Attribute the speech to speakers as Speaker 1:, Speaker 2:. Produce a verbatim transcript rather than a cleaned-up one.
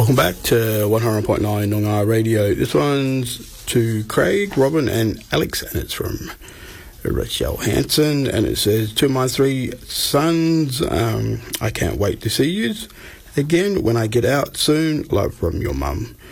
Speaker 1: Welcome back to one hundred point nine Noongar Radio. This one's to Craig, Robin and Alex, and it's from Rachel Hanson, and it says, to my three sons, um, I can't wait to see you again when I get out soon. Love from your mum.